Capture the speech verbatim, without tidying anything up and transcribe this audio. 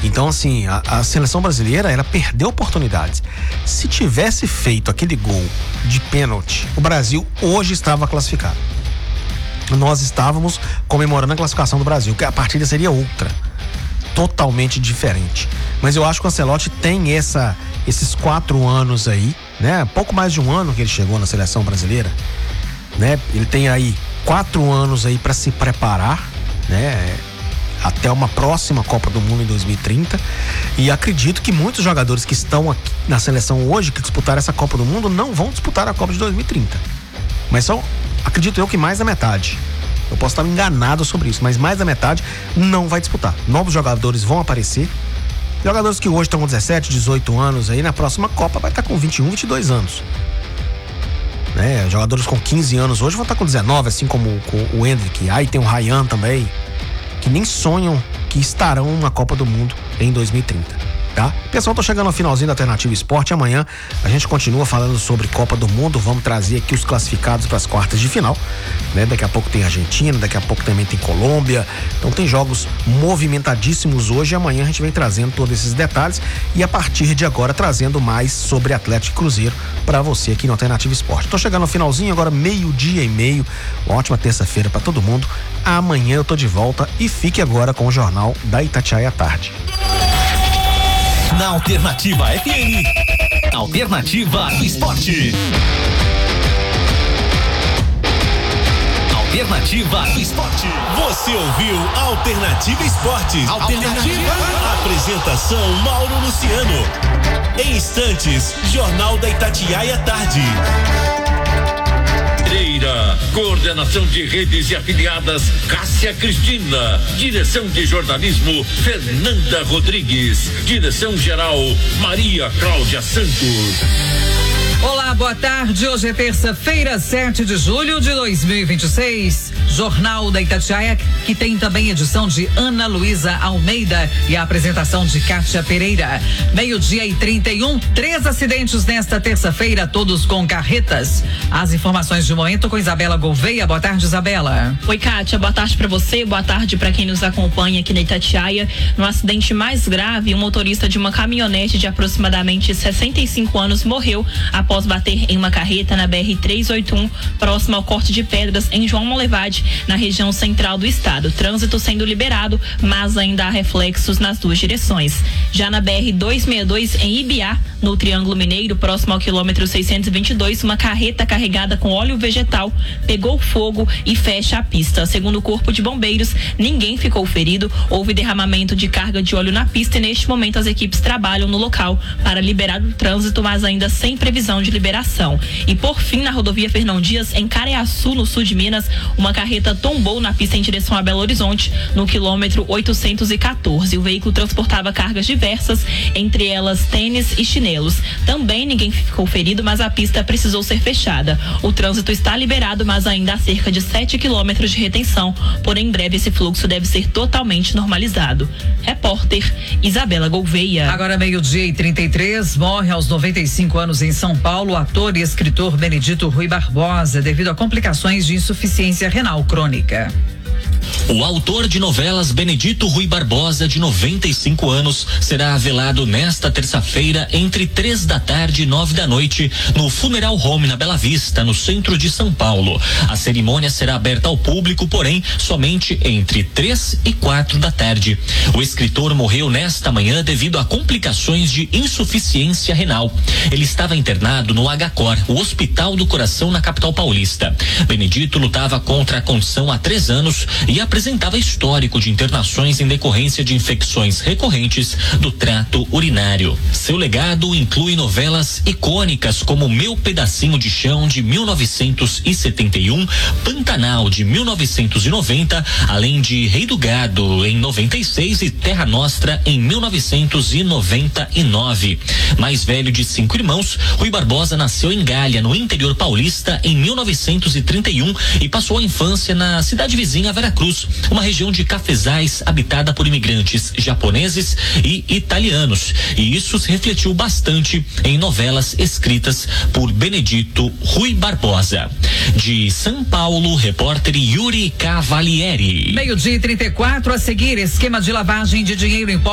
Então, assim, a, a seleção brasileira, ela perdeu oportunidades. Se tivesse feito aquele gol de pênalti, o Brasil hoje estava classificado. Nós estávamos comemorando a classificação do Brasil, que a partida seria outra, totalmente diferente. Mas eu acho que o Ancelotti tem essa, esses quatro anos aí, né? Pouco mais de um ano que ele chegou na seleção brasileira, né? Ele tem aí quatro anos aí para se preparar, né? Até uma próxima Copa do Mundo em dois mil e trinta, e acredito que muitos jogadores que estão aqui na seleção hoje, que disputaram essa Copa do Mundo, não vão disputar a Copa de dois mil e trinta, mas são, acredito eu, que mais da metade. Eu posso estar enganado sobre isso, mas mais da metade não vai disputar. Novos jogadores vão aparecer, jogadores que hoje estão com dezessete, dezoito anos, aí na próxima Copa vai estar com vinte e um, vinte e dois anos, né? Jogadores com quinze anos hoje vão estar com dezenove, assim como com o Endrick. Aí tem o Ryan também, que nem sonham que estarão na Copa do Mundo em dois mil e trinta, tá? Pessoal, tô chegando ao finalzinho da Alternativa Esporte. Amanhã a gente continua falando sobre Copa do Mundo. Vamos trazer aqui os classificados para as quartas de final, né? Daqui a pouco tem Argentina, daqui a pouco também tem Colômbia. Então tem jogos movimentadíssimos hoje. Amanhã a gente vem trazendo todos esses detalhes e a partir de agora trazendo mais sobre Atlético e Cruzeiro para você aqui no Alternativa Esporte. Tô chegando ao finalzinho, agora meio-dia e meio. Uma ótima terça-feira para todo mundo. Amanhã eu tô de volta e fique agora com o Jornal da Itatiaia à Tarde. Na Alternativa F M, Alternativa Esporte. Alternativa Esporte. Você ouviu Alternativa Esporte. Alternativa. Apresentação Mauro Luciano. Em instantes, Jornal da Itatiaia à Tarde. Coordenação de redes e afiliadas, Cássia Cristina. Direção de jornalismo, Fernanda Rodrigues. Direção geral, Maria Cláudia Santos. Olá, boa tarde. Hoje é terça-feira, sete de julho de dois mil e vinte e seis. Jornal da Itatiaia, que tem também edição de Ana Luísa Almeida e a apresentação de Kátia Pereira. Meio-dia e trinta e um, três acidentes nesta terça-feira, todos com carretas. As informações de momento com Isabela Gouveia. Boa tarde, Isabela. Oi, Kátia. Boa tarde para você. Boa tarde para quem nos acompanha aqui na Itatiaia. No acidente mais grave, um motorista de uma caminhonete de aproximadamente sessenta e cinco anos morreu após bater em uma carreta na B R trezentos e oitenta e um, próximo ao corte de pedras em João Monlevade, na região central do estado. Trânsito sendo liberado, mas ainda há reflexos nas duas direções. Já na B R duzentos e sessenta e dois, em Ibiá, no Triângulo Mineiro, próximo ao quilômetro seiscentos e vinte e dois, uma carreta carregada com óleo vegetal pegou fogo e fecha a pista. Segundo o Corpo de Bombeiros, ninguém ficou ferido, houve derramamento de carga de óleo na pista e neste momento as equipes trabalham no local para liberar o trânsito, mas ainda sem previsão de liberação. E por fim, na rodovia Fernão Dias, em Careaçu, no sul de Minas, uma carreta tombou na pista em direção a Belo Horizonte, no quilômetro oitocentos e quatorze. O veículo transportava cargas diversas, entre elas tênis e chinelos. Também ninguém ficou ferido, mas a pista precisou ser fechada. O trânsito está liberado, mas ainda há cerca de sete quilômetros de retenção, porém em breve esse fluxo deve ser totalmente normalizado. Repórter Isabela Gouveia. Agora meio-dia e trinta e três, morre aos noventa e cinco anos em São Paulo o ator e escritor Benedito Rui Barbosa, devido a complicações de insuficiência renal crônica. O autor de novelas Benedito Rui Barbosa, de noventa e cinco anos, será velado nesta terça-feira entre três da tarde e nove da noite no Funeral Home na Bela Vista, no centro de São Paulo. A cerimônia será aberta ao público, porém somente entre três e quatro da tarde. O escritor morreu nesta manhã devido a complicações de insuficiência renal. Ele estava internado no H C O R, o Hospital do Coração, na capital paulista. Benedito lutava contra a condição há três anos e apresentava histórico de internações em decorrência de infecções recorrentes do trato urinário. Seu legado inclui novelas icônicas como Meu Pedacinho de Chão, de mil novecentos e setenta e um, Pantanal, de mil novecentos e noventa, além de Rei do Gado, em noventa e seis, e Terra Nostra, em mil novecentos e noventa e nove. Mais velho de cinco irmãos, Rui Barbosa nasceu em Galha, no interior paulista, em mil novecentos e trinta e um e passou a infância na cidade vizinha Veracruz, uma região de cafezais habitada por imigrantes japoneses e italianos. E isso se refletiu bastante em novelas escritas por Benedito Rui Barbosa. De São Paulo, repórter Yuri Cavalieri. Meio-dia e trinta e quatro, a seguir, esquema de lavagem de dinheiro em